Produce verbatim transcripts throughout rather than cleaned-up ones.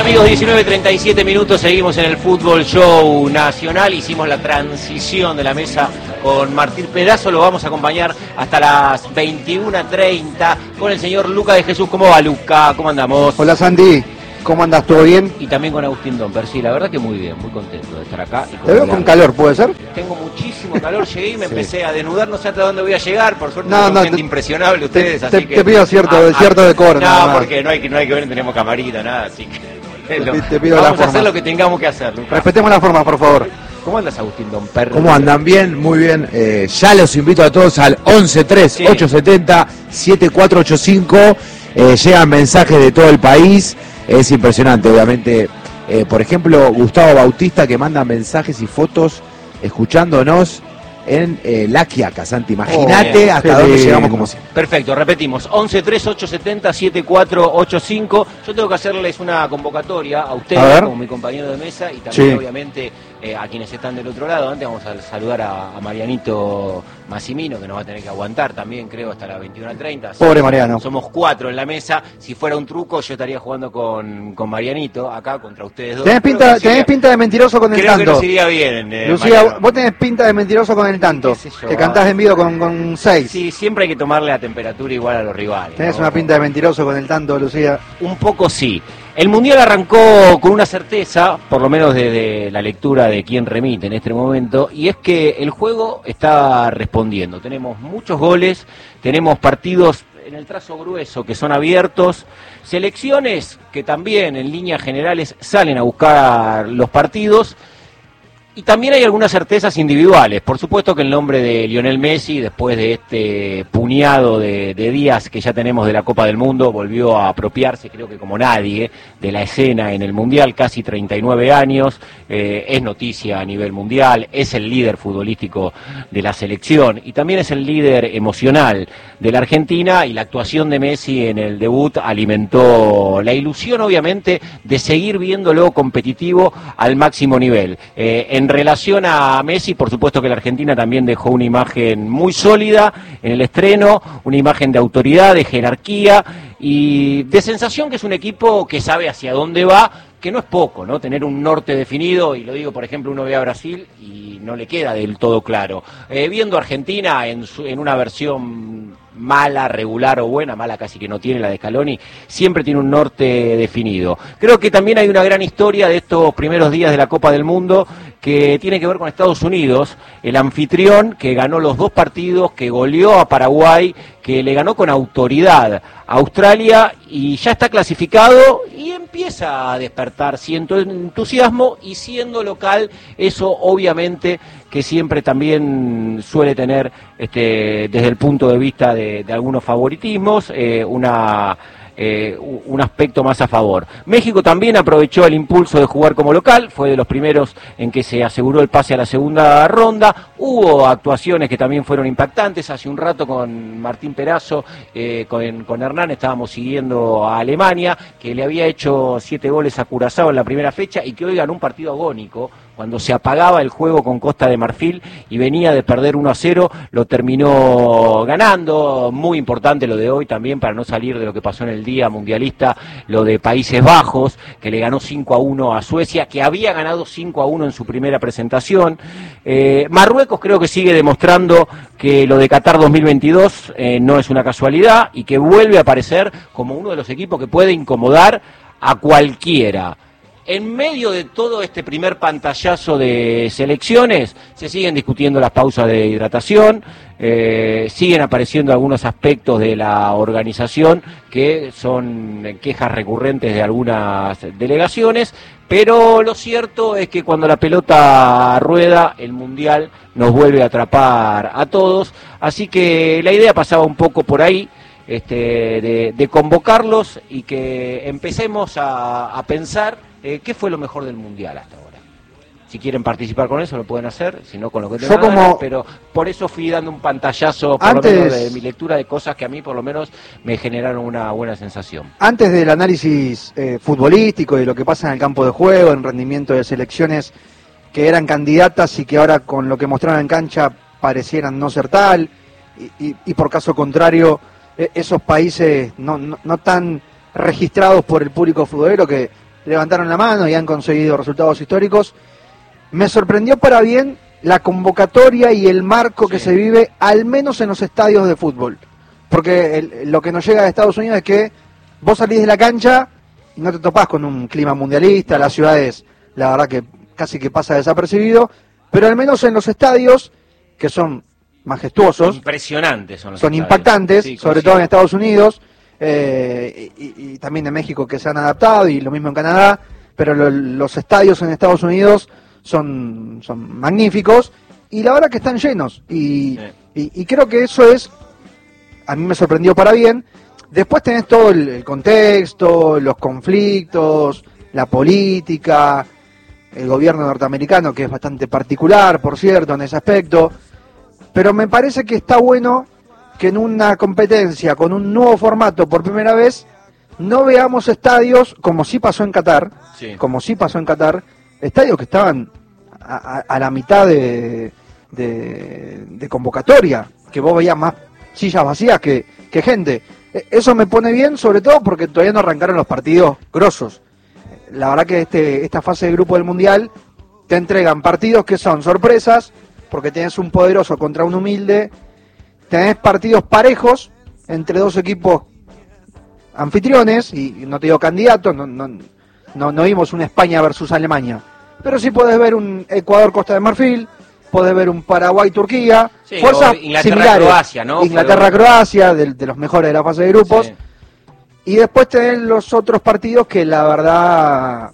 amigos? diecinueve treinta y siete minutos, seguimos en el Fútbol Show Nacional. Hicimos la transición de la mesa con Martín Pedazo, lo vamos a acompañar hasta las veintiuna treinta con el señor Luca de Jesús. ¿Cómo va, Luca? ¿Cómo andamos? Hola, Sandy. ¿Cómo andas? ¿Todo bien? Y también con Agustín Domper. Sí, la verdad que muy bien, muy contento de estar acá. Y Te veo con calor, ¿puede ser? Tengo muchísimo calor, llegué y me Sí. empecé a desnudar, no sé hasta dónde voy a llegar, por suerte No, son no, gente te, impresionable ustedes, te, así te, que... te pido cierto, a, cierto a, decoro. No, nada más. porque no hay, que, no hay que ver, no tenemos camarita, nada, así que... Te, lo, te pido vamos la a hacer forma. lo que tengamos que hacer, Lucas. Respetemos la forma, por favor. ¿Cómo andas, Agustín Domper? ¿Cómo andan? Bien, muy bien. Eh, ya los invito a todos al once tres ocho setenta siete cuatro ocho cinco. Eh, llegan mensajes de todo el país. Es impresionante, obviamente. Eh, por ejemplo, Gustavo Bautista, que manda mensajes y fotos escuchándonos en eh, La Quiaca, Santi. Imagínate Oh, hasta qué dónde lindo. llegamos como si. Perfecto, repetimos, once tres ocho setenta siete cuatro ocho cinco. Yo tengo que hacerles una convocatoria a ustedes, A ver. como mi compañero de mesa, y también Sí. obviamente eh, a quienes están del otro lado. Antes vamos a saludar a, a Marianito Massimino, que nos va a tener que aguantar también, creo, hasta las veintiuna treinta. Pobre Mariano. Somos cuatro en la mesa. Si fuera un truco, yo estaría jugando con, con Marianito, acá contra ustedes dos. Tenés Creo pinta, que tenés sería- pinta de mentiroso con el Creo que tanto. nos iría bien, eh, Lucía, Mariano. vos tenés pinta de mentiroso con el tanto. ¿Qué sé yo? Que cantás en vivo con, con seis. Sí, siempre hay que tomarle la temperatura igual a los rivales. Tenés ¿no? una pinta de mentiroso con el tanto, Lucía. Un poco sí. El Mundial arrancó con una certeza, por lo menos desde la lectura de quien remite en este momento, y es que el juego está respondiendo. Tenemos muchos goles, tenemos partidos en el trazo grueso que son abiertos, selecciones que también en líneas generales salen a buscar los partidos. Y también hay algunas certezas individuales. Por supuesto que el nombre de Lionel Messi, después de este puñado de, de días que ya tenemos de la Copa del Mundo, volvió a apropiarse, creo que como nadie, de la escena en el Mundial, casi treinta y nueve años, eh, es noticia a nivel mundial, es el líder futbolístico de la selección y también es el líder emocional de la Argentina, y la actuación de Messi en el debut alimentó la ilusión, obviamente, de seguir viéndolo competitivo al máximo nivel. Eh, en relación a Messi, por supuesto que la Argentina también dejó una imagen muy sólida en el estreno, una imagen de autoridad, de jerarquía y de sensación que es un equipo que sabe hacia dónde va, que no es poco, ¿no? Tener un norte definido, y lo digo, por ejemplo, uno ve a Brasil y no le queda del todo claro. Eh, viendo a Argentina en, su, en una versión mala, regular o buena, mala casi que no tiene la de Scaloni, siempre tiene un norte definido. Creo que también hay una gran historia de estos primeros días de la Copa del Mundo que tiene que ver con Estados Unidos, el anfitrión que ganó los dos partidos, que goleó a Paraguay, que le ganó con autoridad a Australia y ya está clasificado y empieza a despertar cierto entusiasmo, y siendo local, eso obviamente que siempre también suele tener, este, desde el punto de vista de, de algunos favoritismos, eh, una... Eh, un aspecto más a favor. México también aprovechó el impulso de jugar como local, fue de los primeros en que se aseguró el pase a la segunda ronda. Hubo actuaciones que también fueron impactantes. Hace un rato con Martín Pedazo, eh, con, con Hernán, estábamos siguiendo a Alemania, que le había hecho siete goles a Curazao en la primera fecha y que hoy ganó un partido agónico. Cuando se apagaba el juego con Costa de Marfil y venía de perder uno a cero, lo terminó ganando. Muy importante lo de hoy también, para no salir de lo que pasó en el día mundialista, lo de Países Bajos, que le ganó cinco a uno a Suecia, que había ganado cinco a uno en su primera presentación. Eh, Marruecos creo que sigue demostrando que lo de Qatar dos mil veintidós eh, no es una casualidad, y que vuelve a aparecer como uno de los equipos que puede incomodar a cualquiera. En medio de todo este primer pantallazo de selecciones, se siguen discutiendo las pausas de hidratación, eh, siguen apareciendo algunos aspectos de la organización que son quejas recurrentes de algunas delegaciones, pero lo cierto es que cuando la pelota rueda, el Mundial nos vuelve a atrapar a todos, así que la idea pasaba un poco por ahí. Este, de, de convocarlos y que empecemos a, a pensar eh, qué fue lo mejor del Mundial hasta ahora. Si quieren participar con eso lo pueden hacer, si no con lo que tengan Yo como... ganas, pero por eso fui dando un pantallazo por Antes... lo menos de mi lectura de cosas que a mí por lo menos me generaron una buena sensación. Antes del análisis eh, futbolístico y de lo que pasa en el campo de juego, en rendimiento de selecciones que eran candidatas y que ahora con lo que mostraron en cancha parecieran no ser tal, y, y, y por caso contrario, esos países no, no, no tan registrados por el público futbolero que levantaron la mano y han conseguido resultados históricos. Me sorprendió para bien la convocatoria y el marco que sí. se vive, al menos en los estadios de fútbol. Porque el, lo que nos llega de Estados Unidos es que vos salís de la cancha y no te topás con un clima mundialista, las ciudades, la verdad que casi que pasa desapercibido, pero al menos en los estadios, que son majestuosos, impresionantes son los son estadios. impactantes, Sí, sobre coincido. todo en Estados Unidos, eh, y, y también en México, que se han adaptado, y lo mismo en Canadá, pero lo, los estadios en Estados Unidos son, son magníficos, y la verdad que están llenos, y, Sí. y, y creo que eso es, a mí me sorprendió para bien. Después tenés todo el, el contexto, los conflictos, la política, el gobierno norteamericano, que es bastante particular, por cierto, en ese aspecto, pero me parece que está bueno que en una competencia con un nuevo formato por primera vez no veamos estadios como sí pasó en Qatar, Sí. como sí pasó en Qatar, estadios que estaban a, a, a la mitad de, de, de convocatoria, que vos veías más sillas vacías que, que gente. Eso me pone bien, sobre todo porque todavía no arrancaron los partidos grosos. La verdad que este, esta fase de grupo del Mundial te entregan partidos que son sorpresas, porque tenés un poderoso contra un humilde, tenés partidos parejos entre dos equipos anfitriones, y, y no te digo candidatos, no, no, no, no vimos una España versus Alemania, pero sí podés ver un Ecuador-Costa de Marfil, podés ver un Paraguay-Turquía, Sí, fuerzas Inglaterra, Croacia, ¿no? Inglaterra-Croacia, de, de los mejores de la fase de grupos, Sí. y después tenés los otros partidos que la verdad,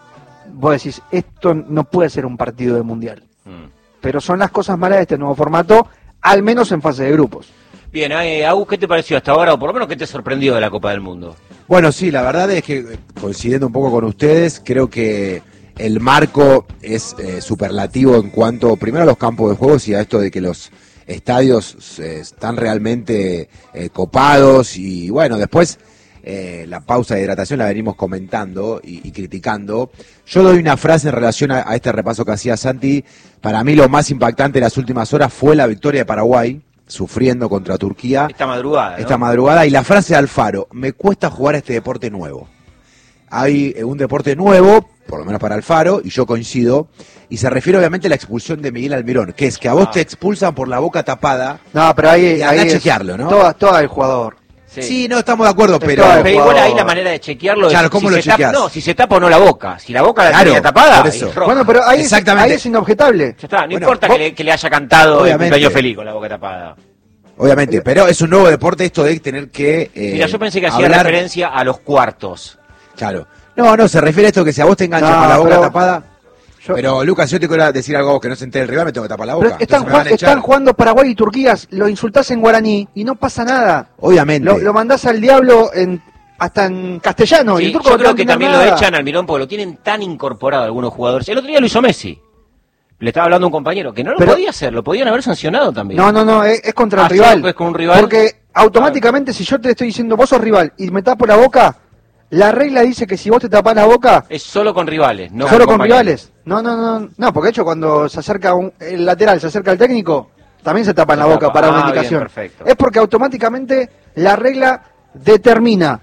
vos decís, esto no puede ser un partido de Mundial. Mm. Pero son las cosas malas de este nuevo formato, al menos en fase de grupos. Bien, eh, Agus, ¿qué te pareció hasta ahora? O por lo menos, ¿qué te sorprendió de la Copa del Mundo? Bueno, sí, la verdad es que, coincidiendo un poco con ustedes, creo que el marco es eh, superlativo en cuanto, primero, a los campos de juego y a esto de que los estadios eh, están realmente eh, copados, y bueno, después eh, la pausa de hidratación la venimos comentando y, y criticando. Yo doy una frase en relación a, a este repaso que hacía Santi. Para mí lo más impactante de las últimas horas fue la victoria de Paraguay, sufriendo contra Turquía. Esta madrugada, ¿no? Esta madrugada, y la frase de Alfaro: me cuesta jugar a este deporte nuevo. Hay eh, un deporte nuevo, por lo menos para Alfaro, y yo coincido, y se refiere obviamente a la expulsión de Miguel Almirón, que es que a vos Ah. te expulsan por la boca tapada. No, pero ahí, Y ahí andá a es chequearlo, ¿no? Toda, toda el jugador. Sí. Sí, no estamos de acuerdo, Es pero... todo el Pero igual jugador. ahí la manera de chequearlo Claro, es ¿cómo si lo se tapa- chequeás? no, si se tapa o no la boca. Si la boca la Claro, tenía tapada, por eso. es roja. Bueno, pero ahí es, Exactamente. ahí es inobjetable. Ya está, no Bueno, importa vos- que le, que le haya cantado el Obviamente. cumpleaños feliz con la boca tapada. Obviamente, pero es un nuevo deporte esto de tener que... eh, Mira, yo pensé que hacía hablar- referencia a los cuartos. Claro. No, no, se refiere a esto que si a vos te enganchas No, con la boca pero- tapada... Yo- Pero, Lucas, yo te quiero decir algo a vos, que no se entere el rival, me tengo que tapar la boca. pero están, Entonces me van a jugando, echar. están jugando Paraguay y Turquía, lo insultás en guaraní y no pasa nada. Obviamente. Lo, lo mandás al diablo en, hasta en castellano. Sí, y el turco yo no te va creo a que entender también nada. lo echan al Mirón porque lo tienen tan incorporado algunos jugadores. El otro día lo hizo Messi. Le estaba hablando a un compañero que no lo Pero- podía hacer, lo podían haber sancionado también. No, no, no, es, es contra Ah, el rival. sí, es con un rival. Porque automáticamente, si yo te estoy diciendo, vos sos rival y me tapo la boca, la regla dice que si vos te tapás la boca, Es solo con rivales, no solo con compañeros. rivales. No, no, no, no, porque de hecho cuando se acerca un, el lateral, se acerca al técnico, también se tapa en Se la boca tapa. para Ah, una bien, indicación. perfecto. Es porque automáticamente la regla determina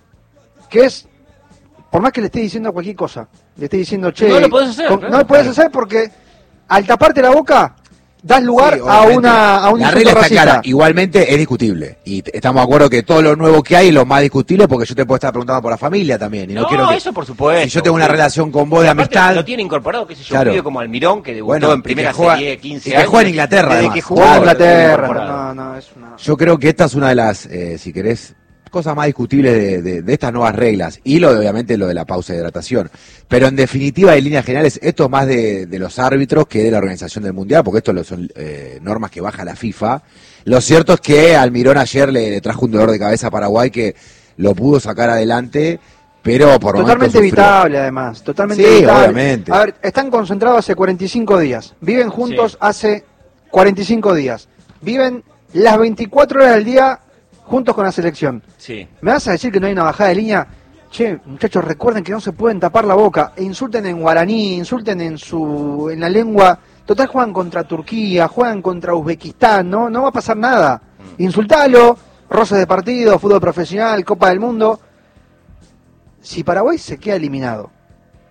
que es, por más que le esté diciendo cualquier cosa, le esté diciendo, che, No lo podés hacer, con- claro. no lo podés hacer porque al taparte la boca das lugar Sí, a obviamente. una a un La insulto regla está racista. clara, igualmente es discutible. Y t- estamos de acuerdo que todo lo nuevo que hay es lo más discutible, porque yo te puedo estar preguntando por la familia también. Y no, No, quiero que, eso por supuesto. si yo tengo una Sí. relación con vos Y de aparte amistad. Lo tiene incorporado, qué sé yo, Claro. un pibe como Almirón, que debutó Bueno, en y primera que juega- serie quince y que años. juega en Inglaterra, Desde además. que Jugó jugó en lo tiene Inglaterra, incorporado. no, no, es una... Yo creo que esta es una de las, eh, si querés, cosas más discutibles de, de- de estas nuevas reglas. Y lo de, obviamente, lo de la pausa de hidratación. Pero en definitiva, en líneas generales, esto es más de, de los árbitros que de la organización del Mundial, porque esto lo son eh, normas que baja la FIFA. Lo cierto es que Almirón ayer le, le trajo un dolor de cabeza a Paraguay que lo pudo sacar adelante, pero por momentos Totalmente sufrió. evitable, además. Totalmente Sí, evitable. obviamente. A ver, están concentrados hace cuarenta y cinco días. Viven juntos Sí. hace cuarenta y cinco días. Viven las veinticuatro horas del día juntos con la selección. Sí. ¿Me vas a decir que no hay una bajada de línea? Che, muchachos, recuerden que no se pueden tapar la boca. E insulten en guaraní, insulten en su en la lengua. Total, juegan contra Turquía, juegan contra Uzbekistán, ¿no? No va a pasar nada. Insultalo, roces de partido, fútbol profesional, Copa del Mundo. Si Paraguay se queda eliminado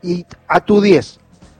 y a tu diez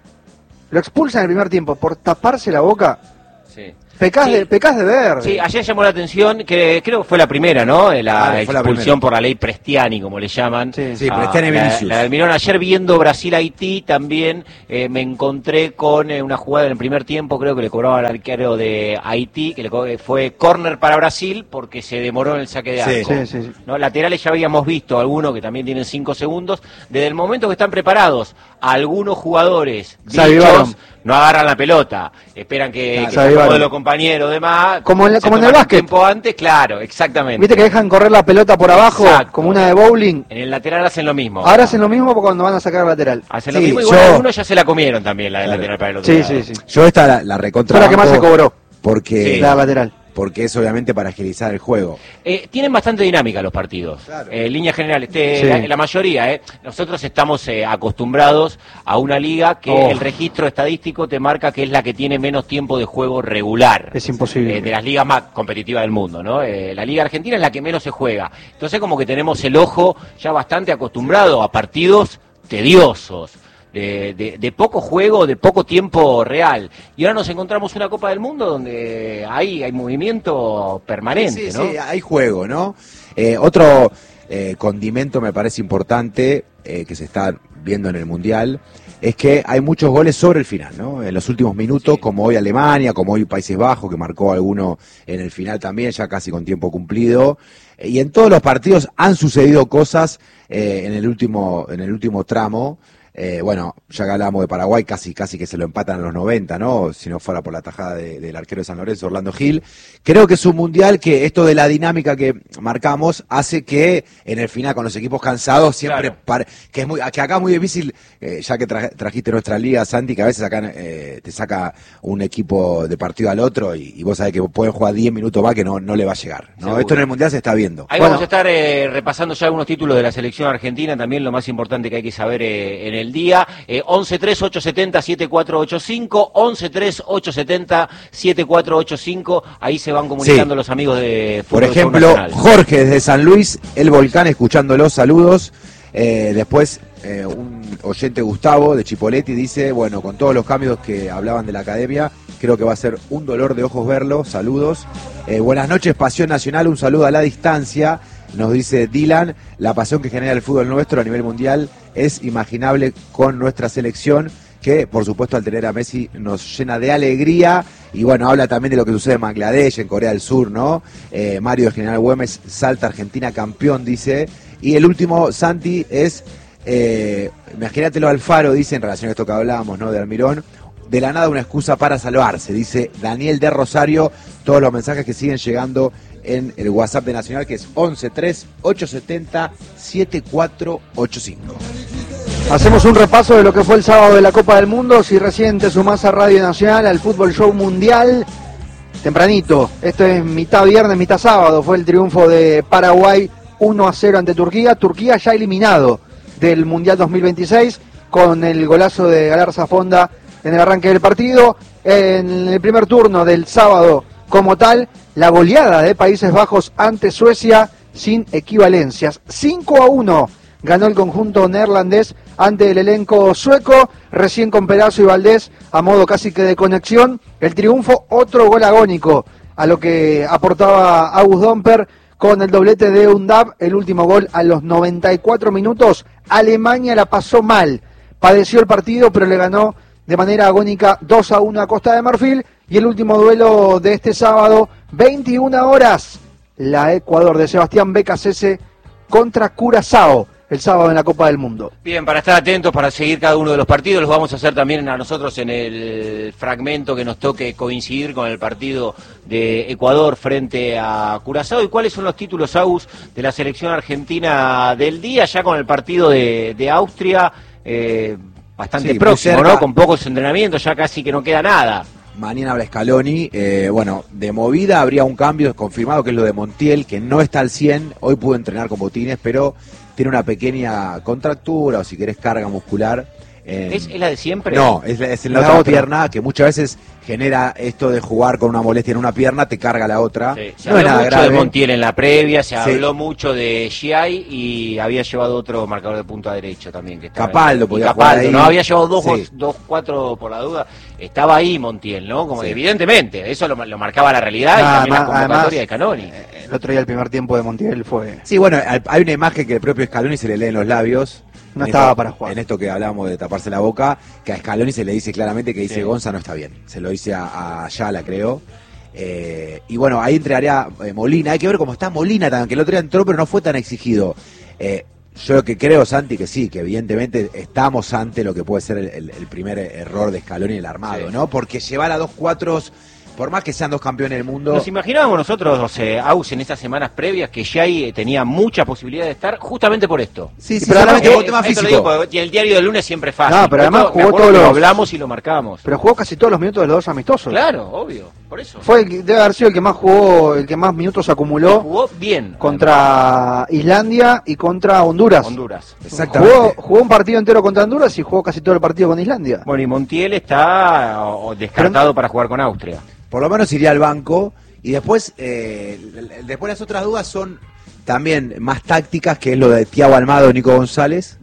lo expulsan en el primer tiempo por taparse la boca, Sí. pecás, Sí. de, pecás de ver. Sí, ayer llamó la atención que creo que fue la primera, ¿no? La Claro, fue la expulsión primera. por la ley Prestiani, como le llaman. Sí. Sí, Ah, Prestiani y la, Vinicius. la del Mirón. Ayer viendo Brasil-Haití también eh, me encontré con eh, una jugada en el primer tiempo, creo que le cobraba al arquero de Haití, que le co- fue córner para Brasil porque se demoró en el saque de Sí. arco. Sí, sí, sí. ¿No? Laterales ya habíamos visto algunos que también tienen cinco segundos. Desde el momento que están preparados, algunos jugadores Se avivaron. dichos no agarran la pelota, esperan que, Claro, que se sea avivaron. de los compañeros, demás. Como en la- se como en el toman un básquet. tiempo antes, claro, exactamente. Viste que dejan correr la pelota por abajo, Exacto. como una de bowling. En el lateral hacen lo mismo. Ahora hacen lo mismo cuando van a sacar lateral. Hacen lo Sí, mismo, igual yo- algunos ya se la comieron también, la del Claro. lateral para el otro Sí, lado. sí, sí. Yo esta la, la recontra Fue la que más se banco cobró, porque, Sí. la lateral. porque es obviamente para agilizar el juego. Eh, tienen bastante dinámica los partidos. Claro. Eh, en líneas generales, este, Sí. la, la mayoría, eh. Nosotros estamos eh, acostumbrados a una liga que Oh. el registro estadístico te marca que es la que tiene menos tiempo de juego regular. Es imposible. Eh, de las ligas más competitivas del mundo, ¿no? Eh, la Liga Argentina es la que menos se juega. Entonces como que tenemos el ojo ya bastante acostumbrado a partidos tediosos. De, de, de poco juego, de poco tiempo real. Y ahora nos encontramos una Copa del Mundo donde hay, hay movimiento permanente, Sí, ¿no? sí, hay juego, ¿no? Eh, otro eh, condimento me parece importante eh, que se está viendo en el Mundial es que hay muchos goles sobre el final, ¿no? En los últimos minutos, Sí. como hoy Alemania, como hoy Países Bajos, que marcó alguno en el final también, ya casi con tiempo cumplido. Eh, Y en todos los partidos han sucedido cosas eh, en el último, en el último tramo. Eh, bueno, ya que hablábamos de Paraguay, casi casi que se lo empatan a los noventa, ¿no? Si no fuera por la tajada de, del arquero de San Lorenzo, Orlando Gil. Creo que es un mundial que esto de la dinámica que marcamos hace que en el final, con los equipos cansados, siempre, Claro. pare- que es muy, que acá es muy difícil, eh, ya que tra- trajiste nuestra liga, Santi, que a veces acá eh, te saca un equipo de partido al otro y, y vos sabés que pueden jugar diez minutos más que no, no le va a llegar, ¿no? Seguro. Esto en el mundial se está viendo. Ahí Bueno. vamos a estar eh, repasando ya algunos títulos de la selección argentina, también lo más importante que hay que saber eh, en el día. Eh, once tres ocho siete cero siete cuatro ocho cinco, once tres ocho siete cero siete cuatro ocho cinco, ahí se van comunicando Sí. los amigos de Por Fútbol Show ejemplo, Nacional. Jorge desde San Luis, El Volcán, escuchándolos, saludos. Eh, después, eh, un oyente Gustavo de Chipoletti dice, bueno, con todos los cambios que hablaban de la academia, creo que va a ser un dolor de ojos verlo, saludos. Eh, buenas noches, Pasión Nacional, un saludo a la distancia, nos dice Dylan, la pasión que genera el fútbol nuestro a nivel mundial es imaginable con nuestra selección, que por supuesto al tener a Messi nos llena de alegría. Y bueno, habla también de lo que sucede en Bangladesh, en Corea del Sur, ¿no? Eh, Mario de General Güemes, Salta Argentina campeón, dice. Y el último, Santi, es, eh, imagínatelo Alfaro, dice, en relación a esto que hablábamos, ¿no? De Almirón, de la nada una excusa para salvarse, dice Daniel de Rosario. Todos los mensajes que siguen llegando en el WhatsApp de Nacional, que es once tres ocho siete cero siete cuatro ocho cinco. Hacemos un repaso de lo que fue el sábado de la Copa del Mundo. Si recién te sumás a Radio Nacional, al Fútbol Show Mundial, tempranito, esto es mitad viernes, mitad sábado, fue el triunfo de Paraguay uno a cero ante Turquía. Turquía ya eliminado del Mundial dos mil veintiséis con el golazo de Galarza Fonda en el arranque del partido. En el primer turno del sábado como tal, la goleada de Países Bajos ante Suecia sin equivalencias. cinco a uno ganó el conjunto neerlandés ante el elenco sueco, recién con Perazo y Valdés a modo casi que de conexión. El triunfo, otro gol agónico a lo que aportaba August Domper con el doblete de Undab, el último gol a los noventa y cuatro minutos. Alemania la pasó mal, padeció el partido, pero le ganó de manera agónica dos a uno a Costa de Marfil. Y el último duelo de este sábado, veintiuna horas, la Ecuador de Sebastián Becasese contra Curazao, el sábado en la Copa del Mundo. Bien, para estar atentos, para seguir cada uno de los partidos, los vamos a hacer también a nosotros en el fragmento que nos toque coincidir con el partido de Ecuador frente a Curazao. ¿Y cuáles son los títulos, Agus, de la selección argentina del día? Ya con el partido de, de Austria, eh, bastante Sí, muy próximo, cerca. ¿no? Con pocos entrenamientos, ya casi que no queda nada. Mañana habla Scaloni, eh, bueno, de movida habría un cambio confirmado que es lo de Montiel, que no está al cien, hoy pudo entrenar con botines, pero tiene una pequeña contractura o si querés carga muscular En... ¿Es, ¿Es la de siempre? No, es, es en la, La otra otra. pierna, que muchas veces genera esto de jugar con una molestia en una pierna, te carga la otra. Sí, se no es habló nada mucho grave. de Montiel en la previa, se Sí. habló mucho de Giai y había llevado otro marcador de punta derecho también. Que estaba Capaldo en, podía Capaldo, jugar ahí. ¿no? Había llevado dos, Sí. dos, cuatro por la duda. Estaba ahí Montiel, ¿no? Como Sí. evidentemente, eso lo, lo marcaba la realidad y Ah, también la además- convocatoria de además, Canoni. eh, El otro día el primer tiempo de Montiel fue... Sí, bueno, hay hay una imagen que el propio Scaloni se le lee en los labios. No En estaba esto- para jugar. En esto que hablábamos de taparse la boca, que a Scaloni se le dice claramente que dice Sí. Gonza no está bien. Se lo dice a, a Ayala, creo. Eh, y bueno, ahí entraría eh, Molina. Hay que ver cómo está Molina también, que el otro día entró, pero no fue tan exigido. Eh, yo lo que creo, Santi, que sí, que evidentemente estamos ante lo que puede ser el, el- el primer error de Scaloni en el armado, Sí. ¿no? Porque llevar a dos cuatros, por más que sean dos campeones del mundo... Nos imaginábamos nosotros, eh, Aus, en estas semanas previas, que Giai tenía mucha posibilidad de estar justamente por esto. Sí, sí, Pero solamente además- por tema Eh, esto lo físico. digo porque el diario del lunes siempre es fácil. No, pero además Esto, me jugó acuerdo todos que lo los- hablamos y lo marcamos. Pero jugó casi todos los minutos de los dos amistosos. Claro, obvio, por eso. Fue el que- debe haber sido el que más jugó, el que más minutos acumuló Jugó bien. contra Islandia y contra Honduras. Honduras. Exactamente. Jugó, jugó un partido entero contra Honduras y jugó casi todo el partido con Islandia. Bueno, y Montiel está o, o descartado para jugar con Austria. Por lo menos iría al banco. Y después, eh, l- después las otras dudas son también más tácticas, que es lo de Thiago Almada o Nico González.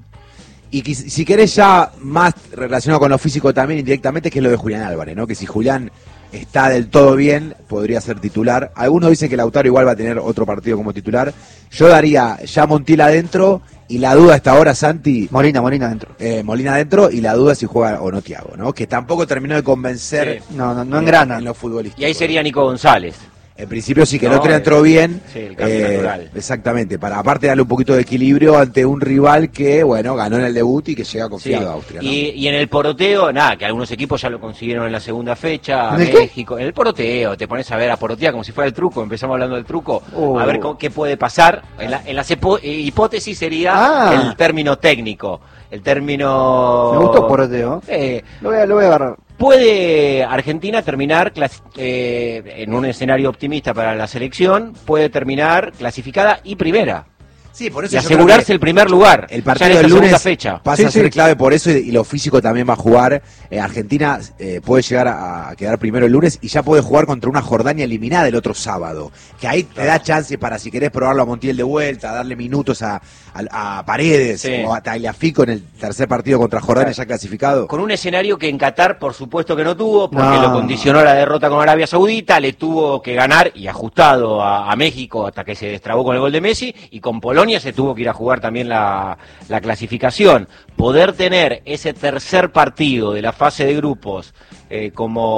Y quis- si querés ya más relacionado con lo físico también indirectamente, que es lo de Julián Álvarez, ¿no? Que si Julián está del todo bien, podría ser titular. Algunos dicen que Lautaro igual va a tener otro partido como titular. Yo daría ya Montiel adentro, y la duda hasta ahora, Santi, Molina, Molina adentro. eh, Molina adentro, y la duda si juega o no Thiago, ¿no? Que tampoco terminó de convencer Sí. No, no, no eh, engrana. en lo futbolístico. Y ahí sería Nico González. En principio sí que el No, otro día eh, entró bien. sí, el cambio natural. Exactamente, para aparte darle un poquito de equilibrio ante un rival que, bueno, ganó en el debut y que llega confiado Sí. a Austria, ¿no? Y, y en el poroteo, nada, que algunos equipos ya lo consiguieron en la segunda fecha, ¿En el qué? México. En el poroteo, te pones a ver a porotear como si fuera el truco, empezamos hablando del truco, Oh. a ver con- qué puede pasar. En, la, en las epo- eh, hipótesis sería Ah. el término técnico, el término... Me gustó poroteo. Eh, Lo voy a, lo voy a agarrar. ¿Puede Argentina terminar clas- eh, en un escenario optimista para la selección? Puede terminar clasificada y primera. Sí, por Y yo creo asegurarse que el primer lugar. el ya partido en esta del segunda lunes fecha. pasa Sí, a ser sí. clave por eso, y, y lo físico también va a jugar. Eh, Argentina eh, puede llegar a, a quedar primero el lunes y ya puede jugar contra una Jordania eliminada el otro sábado. Que ahí te da chance para, si querés probarlo a Montiel de vuelta, darle minutos a, a, a Paredes Sí. o a Tagliafico en el tercer partido contra Jordania ya clasificado. Con un escenario que en Qatar, por supuesto que no tuvo, porque No. lo condicionó la derrota con Arabia Saudita, le tuvo que ganar y ajustado a, a México hasta que se destrabó con el gol de Messi, y con Polonia se tuvo que ir a jugar también la, la clasificación. Poder tener ese tercer partido de la fase de grupos eh,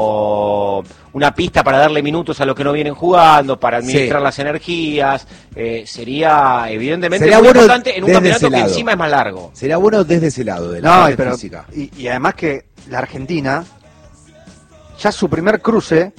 como una pista para darle minutos a los que no vienen jugando, para administrar Sí. las energías, eh, sería evidentemente Sería muy bueno importante en un desde campeonato ese que lado. encima es más largo. Sería bueno desde ese lado, de la No, parte y, pero, física. y, y además que la Argentina, ya su primer cruce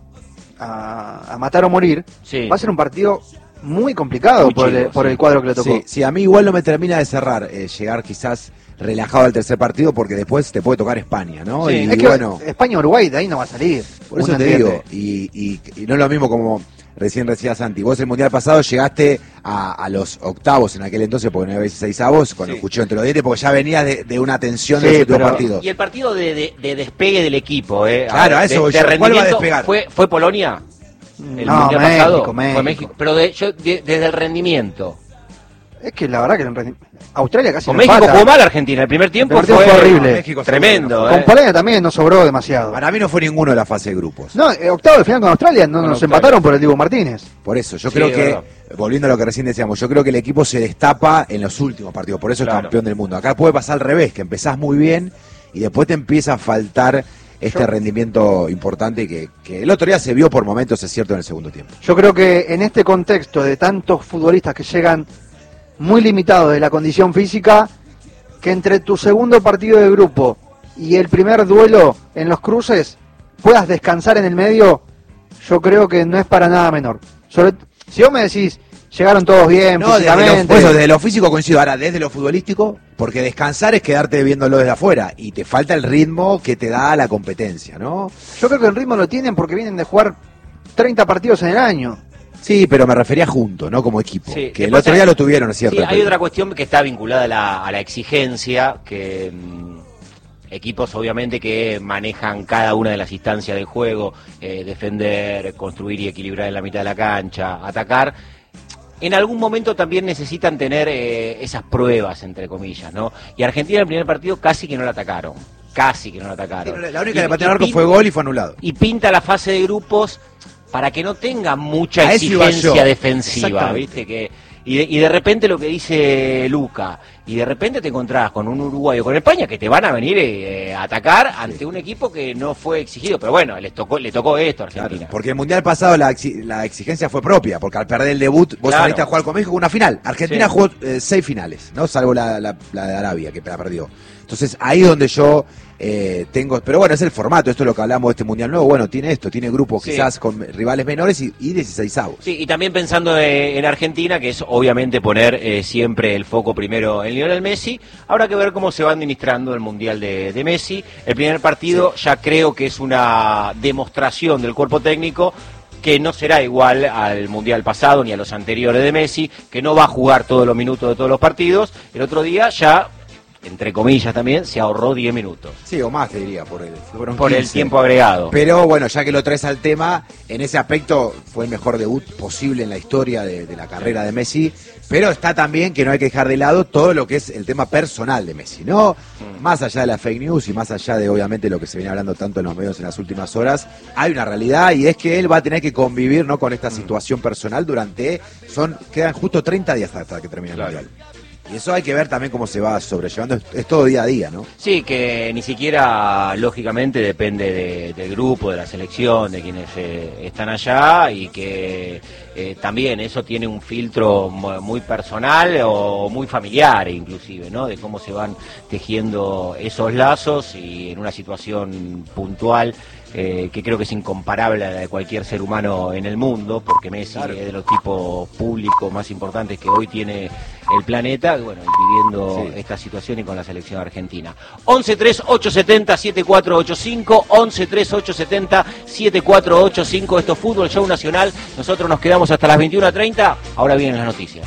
a, a matar o morir, Sí. va a ser un partido muy complicado Muy por, el, chico, por sí. el cuadro que le tocó. Sí, sí, a mí igual no me termina de cerrar eh, llegar quizás relajado al tercer partido, porque después te puede tocar España, ¿no? Sí. Y Es que bueno, España-Uruguay de ahí no va a salir. por eso Uno te entiende. digo, y, y, y no es lo mismo como recién decía Santi, vos el Mundial pasado llegaste a, a los octavos en aquel entonces, porque no había seisavos, con Sí. el cuchillo entre los dientes, porque ya venías de, de una tensión Sí, de los últimos pero- partidos. Y el partido de, de- de despegue del equipo, ¿eh? Claro, a eso de, voy de yo. ¿Cuál va a rendimiento, despegar? ¿Fue, fue Polonia? El No, mundial México, pasado México. fue México. Pero de, yo, de- desde el rendimiento. Es que la verdad que el rendi- Australia casi Con no México empata. jugó mal Argentina. El primer tiempo El primer fue, tiempo fue horrible. México tremendo. seguro, Con ¿eh? Polonia también no sobró demasiado. Para mí no fue ninguno de la fase de grupos. No, eh, octavo de final con Australia no Con nos Australia. empataron por el Dibu Martínez. Por eso, yo Sí, creo es que, verdad. volviendo a lo que recién decíamos, yo creo que el equipo se destapa en los últimos partidos, por eso es Claro. campeón del mundo. Acá puede pasar al revés, que empezás muy bien y después te empieza a faltar este Yo- rendimiento importante que, que el otro día se vio por momentos, es cierto, en el segundo tiempo. Yo creo que en este contexto de tantos futbolistas que llegan muy limitados de la condición física, que entre tu segundo partido de grupo y el primer duelo en los cruces puedas descansar en el medio, yo creo que no es para nada menor. Sobre- si vos me decís, llegaron todos bien No, desde lo, físicamente, por eso, desde lo físico coincido, ahora desde lo futbolístico, porque descansar es quedarte viéndolo desde afuera y te falta el ritmo que te da la competencia, ¿no? yo creo que el ritmo lo tienen porque vienen de jugar treinta partidos en el año. Sí, pero me refería junto, no como equipo. Sí, que el después otro hay- día lo tuvieron, es cierto. Sí, hay pero- otra cuestión que está vinculada a la, a la exigencia, que mm, equipos obviamente que manejan cada una de las instancias del juego, eh, defender, construir y equilibrar en la mitad de la cancha, atacar. En algún momento también necesitan tener eh, esas pruebas, entre comillas, ¿no? Y Argentina en el primer partido casi que no la atacaron. Casi que no la atacaron. Sí, la única que le pateó al arco fue gol y fue anulado. Y pinta la fase de grupos para que no tenga mucha exigencia defensiva, ¿viste? Que y de, y de repente lo que dice Luca, y de repente te encontrás con un Uruguay o con España que te van a venir eh, a atacar ante sí. un equipo que no fue exigido, pero bueno, les tocó, le tocó esto a Argentina. Claro, porque el Mundial pasado la, exi la exigencia fue propia, porque al perder el debut vos claro. saliste a jugar con México con una final. Argentina sí. jugó eh, seis finales, ¿no? Salvo la, la, la de Arabia, que la perdió. Entonces ahí es donde yo eh, tengo, pero bueno, es el formato, esto es lo que hablamos de este Mundial nuevo, bueno, tiene esto, tiene grupos sí. quizás con rivales menores y, y dieciseisavos. Sí, y también pensando eh, en Argentina, que es obviamente poner eh, siempre el foco primero en Lionel Messi, habrá que ver cómo se va administrando el Mundial de, de Messi. El primer partido sí. ya creo que es una demostración del cuerpo técnico que no será igual al Mundial pasado ni a los anteriores de Messi, que no va a jugar todos los minutos de todos los partidos. El otro día ya, entre comillas también, se ahorró diez minutos. Sí, o más te diría, por el, por el tiempo agregado. Pero bueno, ya que lo traes al tema, en ese aspecto fue el mejor debut posible en la historia de, de la carrera de Messi, pero está también que no hay que dejar de lado todo lo que es el tema personal de Messi, ¿no? Mm. Más allá de la fake news y más allá de obviamente lo que se viene hablando tanto en los medios en las últimas horas, hay una realidad y es que él va a tener que convivir, ¿no?, con esta mm. situación personal durante, son quedan justo treinta días hasta que termine el claro. Mundial. Y eso hay que ver también cómo se va sobrellevando, es, es todo día a día, ¿no? Sí, que ni siquiera, lógicamente, depende de, del grupo, de la selección, de quienes eh, están allá, y que eh, también eso tiene un filtro muy personal o muy familiar, inclusive, ¿no? De cómo se van tejiendo esos lazos y en una situación puntual Eh, que creo que es incomparable a la de cualquier ser humano en el mundo, porque Messi claro. es de los tipos públicos más importantes que hoy tiene el planeta, bueno, viviendo sí. esta situación y con la selección argentina. once tres ocho setenta siete cuatro ocho cinco, once tres ocho setenta siete cuatro ocho cinco, esto es Fútbol Show Nacional, nosotros nos quedamos hasta las veintiuna treinta, ahora vienen las noticias.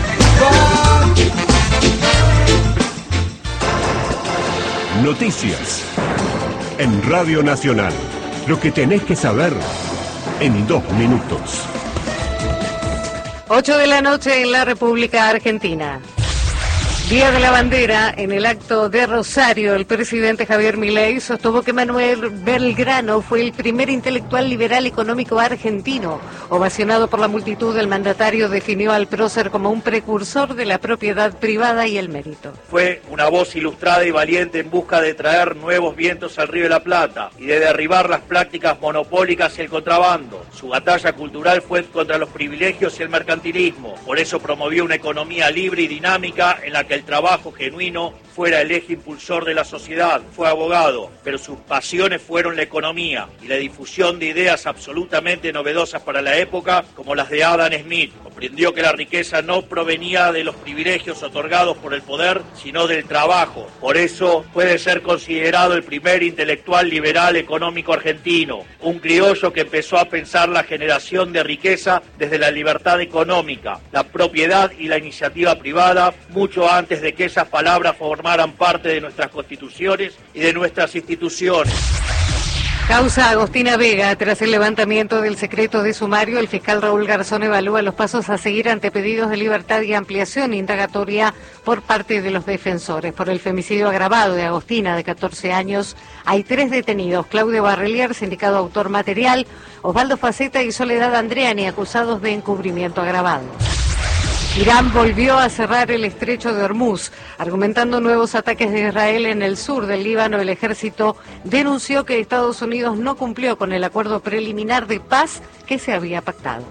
Noticias en Radio Nacional. Lo que tenés que saber en dos minutos. ocho de la noche en la República Argentina. Día de la Bandera, en el acto de Rosario, el presidente Javier Milei sostuvo que Manuel Belgrano fue el primer intelectual liberal económico argentino. Ovacionado por la multitud, el mandatario definió al prócer como un precursor de la propiedad privada y el mérito. Fue una voz ilustrada y valiente en busca de traer nuevos vientos al Río de la Plata y de derribar las prácticas monopólicas y el contrabando. Su batalla cultural fue contra los privilegios y el mercantilismo. Por eso promovió una economía libre y dinámica en la que el trabajo genuino fuera el eje impulsor de la sociedad. Fue abogado, pero sus pasiones fueron la economía y la difusión de ideas absolutamente novedosas para la época, como las de Adam Smith. Comprendió que la riqueza no provenía de los privilegios otorgados por el poder, sino del trabajo. Por eso puede ser considerado el primer intelectual liberal económico argentino, un criollo que empezó a pensar la generación de riqueza desde la libertad económica, la propiedad y la iniciativa privada, mucho antes de que esas palabras formaran parte de nuestras constituciones y de nuestras instituciones. Causa Agostina Vega. Tras el levantamiento del secreto de sumario, el fiscal Raúl Garzón evalúa los pasos a seguir ante pedidos de libertad y ampliación indagatoria por parte de los defensores. Por el femicidio agravado de Agostina, de catorce años, hay tres detenidos: Claudio Barrelier, sindicado autor material, Osvaldo Faceta y Soledad Andreani, acusados de encubrimiento agravado. Irán volvió a cerrar el estrecho de Hormuz, argumentando nuevos ataques de Israel en el sur del Líbano. El ejército denunció que Estados Unidos no cumplió con el acuerdo preliminar de paz que se había pactado.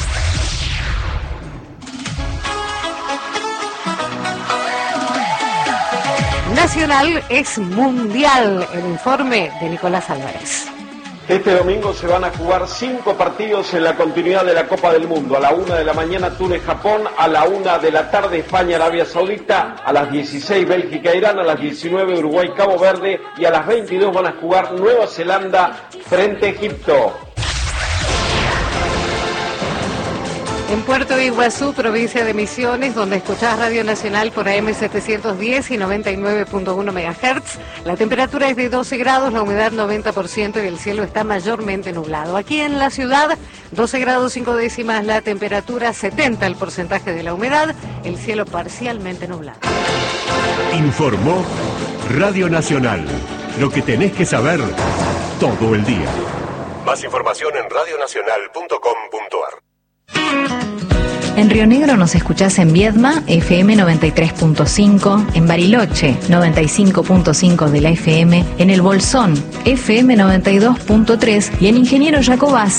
Nacional es mundial. El informe de Nicolás Álvarez. Este domingo se van a jugar cinco partidos en la continuidad de la Copa del Mundo. A la una de la mañana Túnez-Japón, a la una de la tarde España-Arabia Saudita, a las dieciséis Bélgica-Irán, a las diecinueve Uruguay-Cabo Verde y a las veintidós van a jugar Nueva Zelanda frente a Egipto. En Puerto Iguazú, provincia de Misiones, donde escuchás Radio Nacional por A M setecientos diez y noventa y nueve punto uno megahertz, la temperatura es de doce grados, la humedad noventa por ciento y el cielo está mayormente nublado. Aquí en la ciudad, doce grados cinco décimas la temperatura, setenta el porcentaje de la humedad, el cielo parcialmente nublado. Informó Radio Nacional. Lo que tenés que saber todo el día. Más información en radio nacional punto com punto ar. En Río Negro nos escuchás en Viedma, F M noventa y tres punto cinco, en Bariloche, noventa y cinco punto cinco de la F M, en El Bolsón, F M noventa y dos punto tres y en Ingeniero Jacobás,